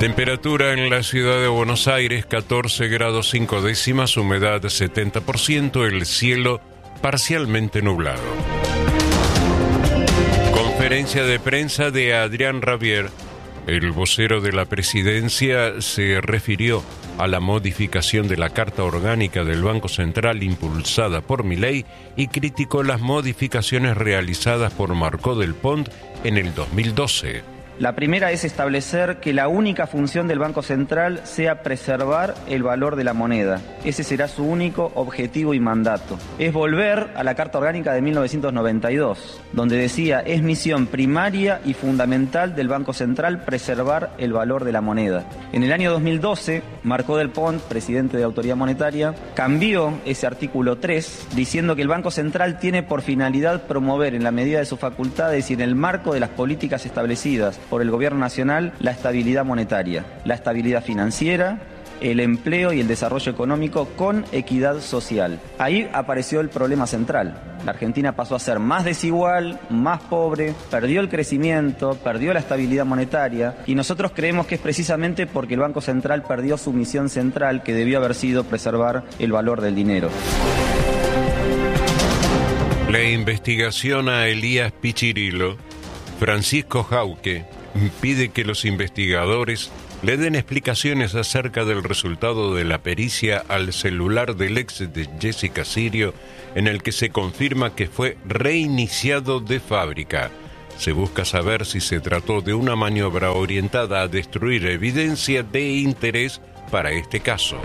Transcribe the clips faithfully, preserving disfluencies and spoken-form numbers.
Temperatura en la ciudad de Buenos Aires, catorce grados cinco décimas, humedad setenta por ciento, el cielo parcialmente nublado. Conferencia de prensa de Adrián Rabier. El vocero de la presidencia se refirió a la modificación de la Carta Orgánica del Banco Central impulsada por Milei y criticó las modificaciones realizadas por Marcó del Pont en el dos mil doce. La primera es establecer que la única función del Banco Central sea preservar el valor de la moneda. Ese será su único objetivo y mandato. Es volver a la Carta Orgánica de mil novecientos noventa y dos, donde decía, es misión primaria y fundamental del Banco Central preservar el valor de la moneda. En el año dos mil doce, Marcó del Pont, presidente de Autoridad Monetaria, cambió ese artículo tres, diciendo que el Banco Central tiene por finalidad promover en la medida de sus facultades y en el marco de las políticas establecidas por el Gobierno Nacional la estabilidad monetaria, la estabilidad financiera, el empleo y el desarrollo económico con equidad social. Ahí apareció el problema central. La Argentina pasó a ser más desigual, más pobre, perdió el crecimiento, perdió la estabilidad monetaria y nosotros creemos que es precisamente porque el Banco Central perdió su misión central, que debió haber sido preservar el valor del dinero. La investigación a Elías Pichirilo. Francisco Jauque pide que los investigadores le den explicaciones acerca del resultado de la pericia al celular del ex de Jessica Sirio, en el que se confirma que fue reiniciado de fábrica. Se busca saber si se trató de una maniobra orientada a destruir evidencia de interés para este caso.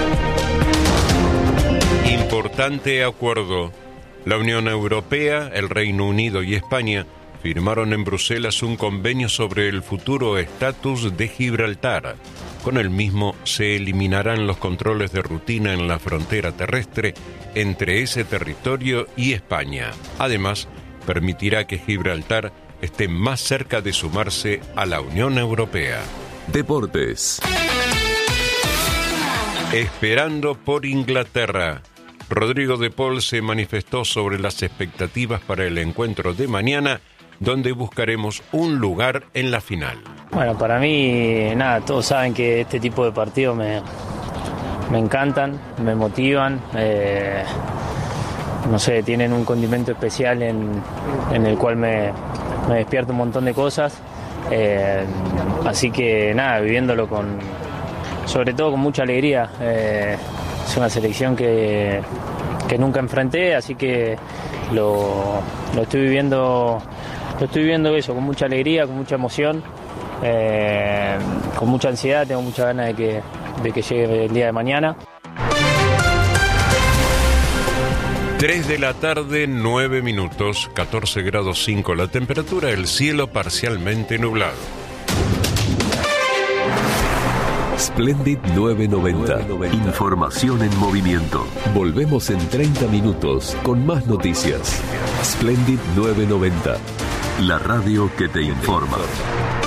Importante acuerdo. La Unión Europea, el Reino Unido y España firmaron en Bruselas un convenio sobre el futuro estatus de Gibraltar. Con el mismo se eliminarán los controles de rutina en la frontera terrestre entre ese territorio y España. Además, permitirá que Gibraltar esté más cerca de sumarse a la Unión Europea. Deportes. Esperando por Inglaterra. Rodrigo de Paul se manifestó sobre las expectativas para el encuentro de mañana, donde buscaremos un lugar en la final. Bueno, para mí, nada, todos saben que este tipo de partidos me, me encantan, me motivan, eh, no sé, tienen un condimento especial en, en el cual me, me despierta un montón de cosas, eh, así que nada, viviéndolo con, sobre todo con mucha alegría, eh, es una selección que, que nunca enfrenté, así que lo, lo estoy viviendo... Lo estoy viviendo eso, con mucha alegría, con mucha emoción, eh, con mucha ansiedad, tengo muchas ganas de que, de que llegue el día de mañana. tres de la tarde, nueve minutos, catorce grados cinco la temperatura, el cielo parcialmente nublado. Splendid novecientos noventa. Información en movimiento. Volvemos en treinta minutos con más noticias. Splendid novecientos noventa. La radio que te informa.